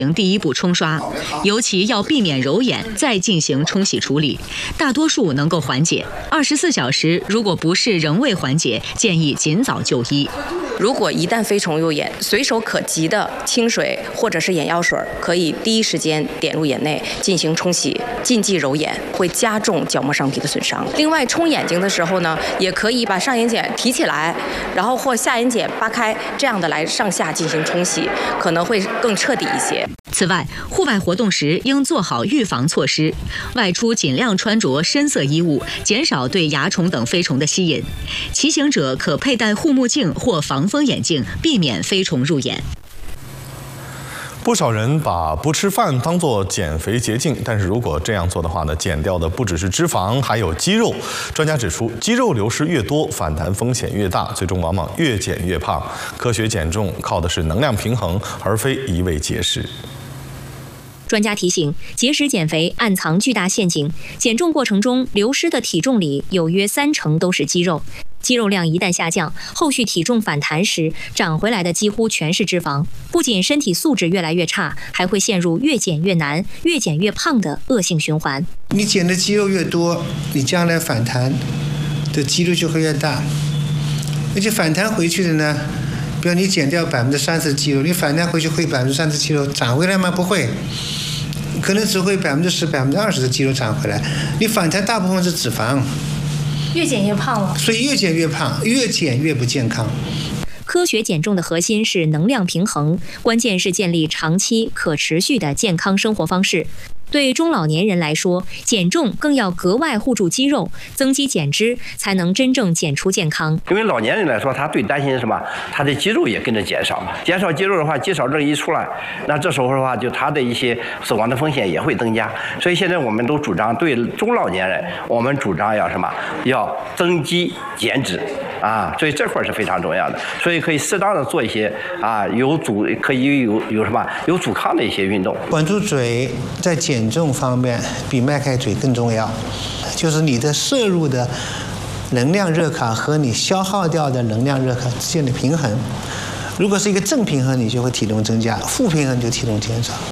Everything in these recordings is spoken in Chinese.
第一步冲刷，尤其要避免揉眼，再进行冲洗处理，大多数能够缓解。24小时如果不适仍未缓解，建议尽早就医。 如果一旦飞虫入眼，随手可及的清水或者是眼药水，可以第一时间点入眼内进行冲洗，禁忌揉眼，会加重角膜上皮的损伤。另外，冲眼睛的时候呢，也可以把上眼睑提起来，然后或下眼睑扒开，这样的来上下进行冲洗，可能会更彻底一些。 此外，户外活动时应做好预防措施，外出尽量穿着深色衣物，减少对蚜虫等飞虫的吸引。骑行者可佩戴护目镜或防风眼镜，避免飞虫入眼。 不少人把不吃饭当作减肥捷径，但是如果这样做的话呢，减掉的不只是脂肪，还有肌肉。专家指出，肌肉流失越多，反弹风险越大，最终往往越减越胖。科学减重靠的是能量平衡，而非一味节食。 专家提醒，节食减肥暗藏巨大陷阱，减重过程中流失的体重里有约30%都是肌肉。肌肉量一旦下降，后续体重反弹时，长回来的几乎全是脂肪。不仅身体素质越来越差，还会陷入越减越难、越减越胖的恶性循环。 你减的肌肉越多，你将来反弹的几率就会越大。而且反弹回去的呢，比如你减掉30%的肌肉，你反弹回去会30%的肌肉长回来吗？不会，可能只会10%、20%的肌肉长回来。你反弹大部分是脂肪。 越减越胖了， 所以越减越胖，越减越不健康。 科学减重的核心是能量平衡，关键是建立长期可持续的健康生活方式。对中老年人来说，减重更要格外护住肌肉，增肌减脂，才能真正减出健康。 因为老年人来说，他最担心什么？他的肌肉也跟着减少，减少肌肉的话，肌少症一出来，那这时候的话，就他的一些死亡的风险也会增加。所以现在我们都主张对中老年人，我们主张要什么？要增肌减脂。所以这块是非常重要的，所以可以适当的做一些有阻抗的一些运动。 管住嘴在减重方面比迈开嘴更重要，就是你的摄入的能量热卡和你消耗掉的能量热卡之间的平衡。如果是一个正平衡，你就会体重增加；负平衡就体重减少。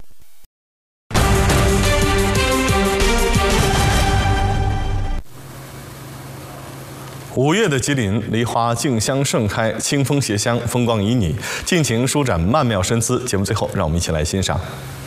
5月的吉林，梨花竞相盛开，清风携香，风光旖旎，尽情舒展曼妙身姿。节目最后，让我们一起来欣赏。